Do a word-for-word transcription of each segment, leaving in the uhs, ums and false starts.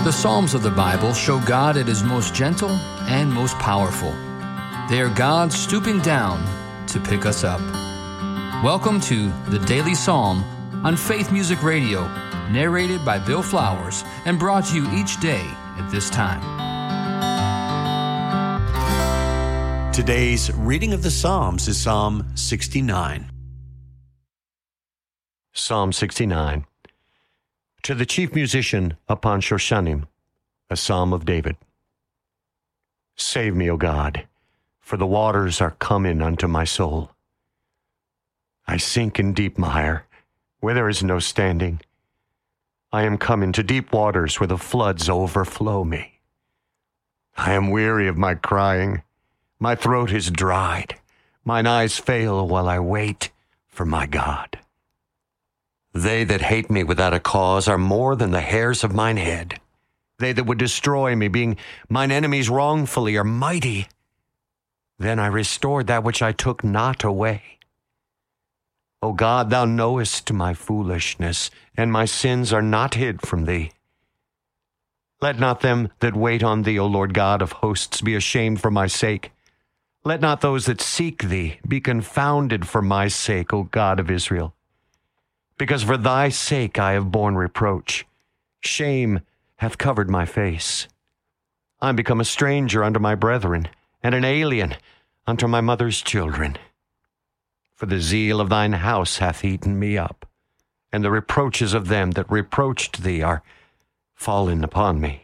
The Psalms of the Bible show God at His most gentle and most powerful. They are God stooping down to pick us up. Welcome to the Daily Psalm on Faith Music Radio, narrated by Bill Flowers and brought to you each day at this time. Today's reading of the Psalms is Psalm sixty-nine. Psalm sixty-nine. To the chief musician upon Shoshanim, a psalm of David. Save me, O God, for the waters are come in unto my soul. I sink in deep mire, where there is no standing. I am come into deep waters where the floods overflow me. I am weary of my crying. My throat is dried. Mine eyes fail while I wait for my God. They that hate me without a cause are more than the hairs of mine head. They that would destroy me, being mine enemies wrongfully, are mighty. Then I restored that which I took not away. O God, thou knowest my foolishness, and my sins are not hid from thee. Let not them that wait on thee, O Lord God of hosts, be ashamed for my sake. Let not those that seek thee be confounded for my sake, O God of Israel. Because for thy sake I have borne reproach. Shame hath covered my face. I am become a stranger unto my brethren, and an alien unto my mother's children. For the zeal of thine house hath eaten me up, and the reproaches of them that reproached thee are fallen upon me.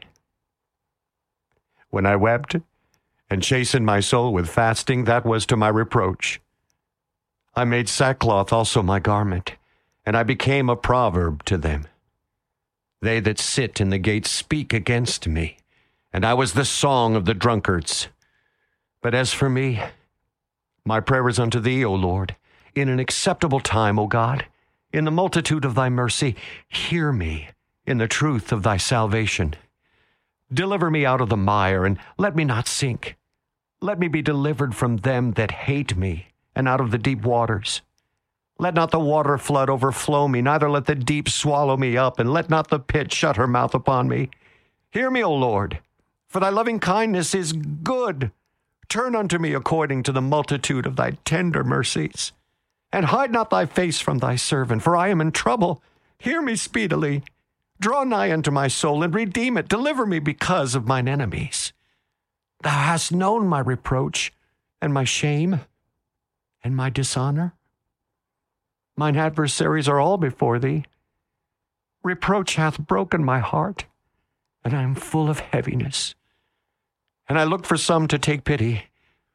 When I wept and chastened my soul with fasting, that was to my reproach. I made sackcloth also my garment, and I became a proverb to them. They that sit in the gates speak against me, and I was the song of the drunkards. But as for me, my prayer is unto thee, O Lord, in an acceptable time, O God. In the multitude of thy mercy, hear me in the truth of thy salvation. Deliver me out of the mire, and let me not sink. Let me be delivered from them that hate me, and out of the deep waters. Let not the water flood overflow me, neither let the deep swallow me up, and let not the pit shut her mouth upon me. Hear me, O Lord, for thy loving kindness is good. Turn unto me according to the multitude of thy tender mercies. And hide not thy face from thy servant, for I am in trouble. Hear me speedily. Draw nigh unto my soul, and redeem it. Deliver me because of mine enemies. Thou hast known my reproach, and my shame, and my dishonor. Mine adversaries are all before thee. Reproach hath broken my heart, and I am full of heaviness. And I looked for some to take pity,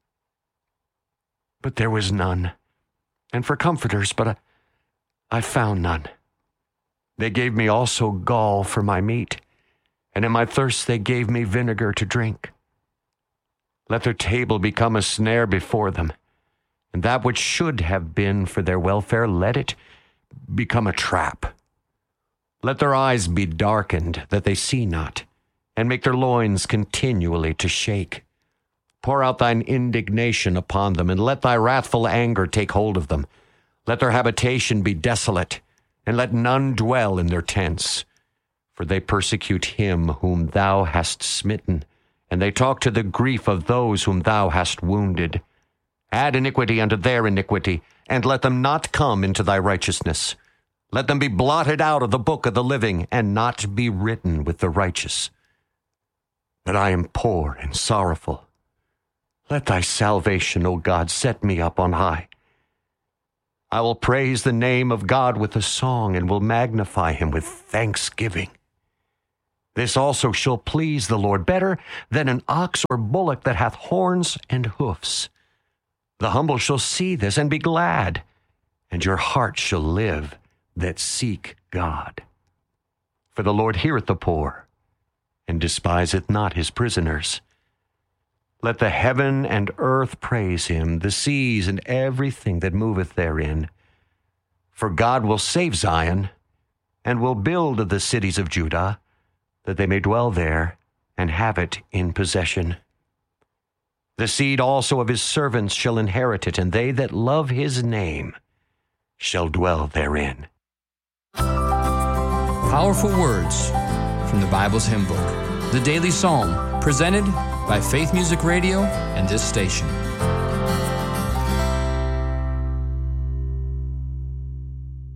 but there was none, and for comforters, but I, I found none. They gave me also gall for my meat, and in my thirst they gave me vinegar to drink. Let their table become a snare before them, and that which should have been for their welfare, let it become a trap. Let their eyes be darkened, that they see not, and make their loins continually to shake. Pour out thine indignation upon them, and let thy wrathful anger take hold of them. Let their habitation be desolate, and let none dwell in their tents. For they persecute him whom thou hast smitten, and they talk to the grief of those whom thou hast wounded. Add iniquity unto their iniquity, and let them not come into thy righteousness. Let them be blotted out of the book of the living, and not be written with the righteous. But I am poor and sorrowful. Let thy salvation, O God, set me up on high. I will praise the name of God with a song, and will magnify him with thanksgiving. This also shall please the Lord better than an ox or bullock that hath horns and hoofs. The humble shall see this and be glad, and your heart shall live that seek God. For the Lord heareth the poor, and despiseth not his prisoners. Let the heaven and earth praise him, the seas and everything that moveth therein. For God will save Zion, and will build the cities of Judah, that they may dwell there and have it in possession. The seed also of his servants shall inherit it, and they that love his name shall dwell therein. Powerful words from the Bible's hymn book, the Daily Psalm, presented by Faith Music Radio and this station.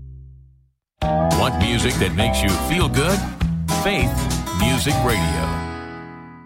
Want music that makes you feel good? Faith Music Radio.